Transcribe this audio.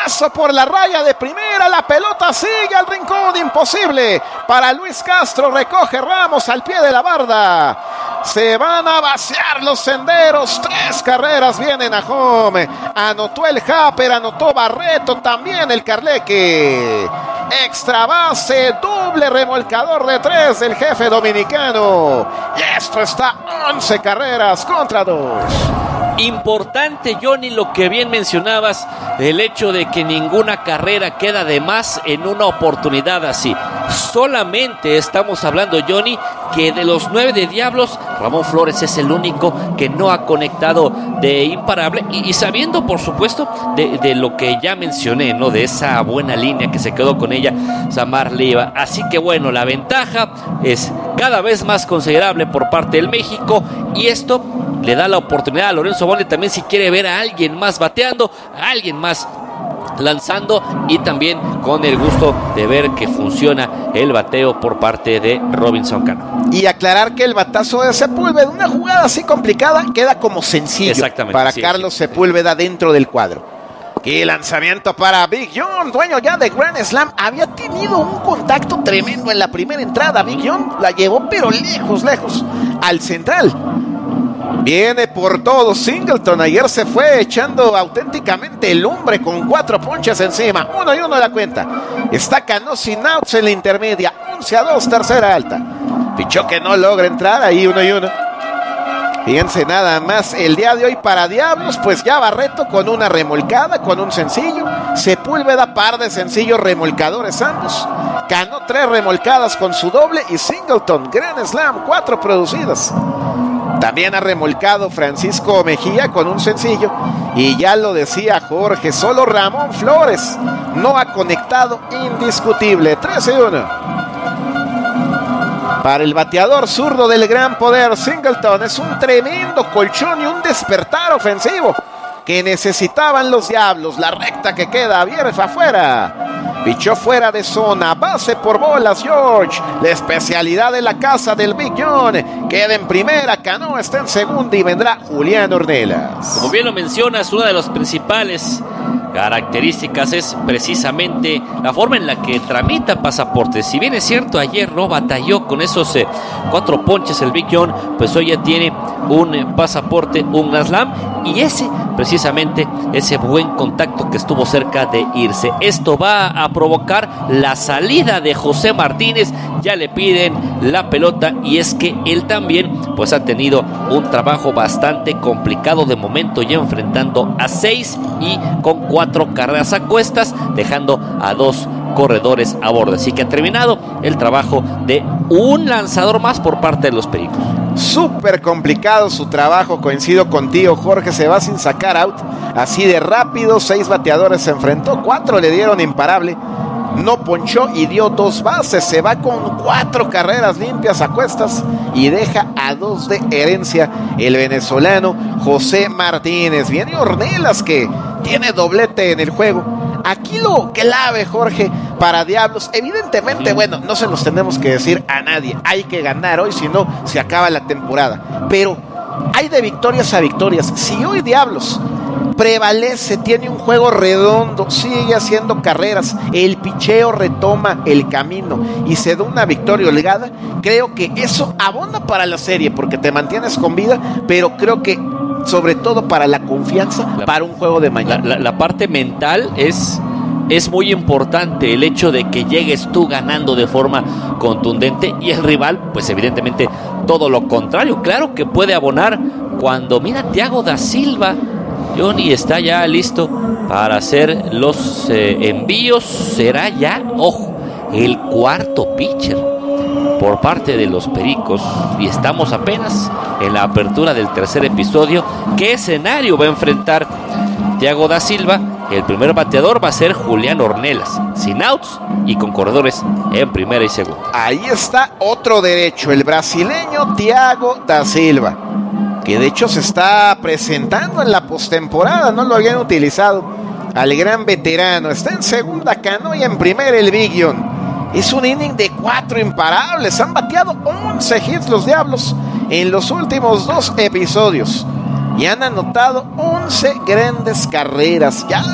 Paso por la raya de primera, la pelota sigue al rincón, imposible para Luis Castro, recoge Ramos al pie de la barda. Se van a vaciar los senderos, 3 carreras vienen a home. Anotó el Japper, anotó Barreto, también el Carleque. Extra base, doble remolcador de 3 del jefe dominicano. Y esto está 11 carreras contra 2. Importante, Johnny, lo que bien mencionabas, el hecho de que ninguna carrera queda de más en una oportunidad así. Solamente estamos hablando, Johnny, que de los 9 de Diablos, Ramón Flores es el único que no ha conectado de imparable, y sabiendo, por supuesto, de lo que ya mencioné, ¿no? De esa buena línea que se quedó con ella Samar Leiva. Así que bueno, la ventaja es cada vez más considerable por parte del México, y esto le da la oportunidad a Lorenzo Bonle también, si quiere ver a alguien más bateando, a alguien más lanzando, y también con el gusto de ver que funciona el bateo por parte de Robinson Cano. Y aclarar que el batazo de Sepúlveda, una jugada así complicada, queda como sencillo para Carlos Sepúlveda dentro del cuadro. ¡Qué lanzamiento para Big John! Dueño ya de Grand Slam. Había tenido un contacto tremendo en la primera entrada. Big John la llevó pero lejos al central. Viene por todo Singleton. Ayer se fue echando auténticamente el hombre con 4 ponches encima. 1-1 la cuenta. Está Cano sin outs en la intermedia. 11-2, tercera alta. Pichó que no logra entrar. Ahí 1-1. Fíjense nada más el día de hoy para Diablos, pues ya Barreto con una remolcada, con un sencillo. Sepúlveda, par de sencillos remolcadores ambos. Cano 3 remolcadas con su doble, y Singleton, Grand Slam, 4 producidas. También ha remolcado Francisco Mejía con un sencillo. Y ya lo decía Jorge, solo Ramón Flores no ha conectado, indiscutible. 13-1. Para el bateador zurdo del gran poder, Singleton es un tremendo colchón y un despertar ofensivo que necesitaban los Diablos. La recta que queda abierta afuera. Pichó fuera de zona, base por bolas George. La especialidad de la casa del Big John. Queda en primera, Cano está en segunda y vendrá Julián Ornelas. Como bien lo mencionas, una de las principales características es precisamente la forma en la que tramita pasaportes. Si bien es cierto, ayer no batalló con esos 4 ponches el Big John, pues hoy ya tiene un pasaporte, un Grand Slam, y precisamente ese buen contacto que estuvo cerca de irse. Esto va a provocar la salida de José Martínez. Ya le piden la pelota, y es que él también pues ha tenido un trabajo bastante complicado de momento, ya enfrentando a 6 y con 4 carreras a cuestas, dejando a 2 corredores a bordo. Así que ha terminado el trabajo de un lanzador más por parte de los Pericos. Súper complicado su trabajo, coincido contigo, Jorge. Se va sin sacar out, así de rápido. 6 bateadores se enfrentó, 4 le dieron imparable, no ponchó y dio 2 bases. Se va con 4 carreras limpias a cuestas y deja a 2 de herencia el venezolano José Martínez. Viene Ornelas, que tiene doblete en el juego. Aquí lo clave, Jorge, para Diablos, evidentemente, bueno, no se los tenemos que decir a nadie. Hay que ganar hoy, si no, se acaba la temporada. Pero hay de victorias a victorias. Si hoy Diablos prevalece, tiene un juego redondo, sigue haciendo carreras, el picheo retoma el camino y se da una victoria holgada, creo que eso abona para la serie, porque te mantienes con vida, pero creo que sobre todo para la confianza, para un juego de mañana. La parte mental es muy importante, el hecho de que llegues tú ganando de forma contundente, y el rival, pues evidentemente todo lo contrario. Claro que puede abonar cuando, mira, Thiago da Silva, Johnny, está ya listo para hacer los envíos. Será ya, ojo, el 4º pitcher por parte de los Pericos, y estamos apenas en la apertura del 3er episodio. ¿Qué escenario va a enfrentar Thiago da Silva? El primer bateador va a ser Julián Ornelas, sin outs y con corredores en primera y segunda. Ahí está otro derecho, el brasileño Thiago da Silva, que de hecho se está presentando en la postemporada, no lo habían utilizado al gran veterano. Está en segunda Cano y en primera el Big John. Es un inning de 4 imparables. Han bateado 11 hits los Diablos en los últimos 2 episodios y han anotado 11 grandes carreras. Ya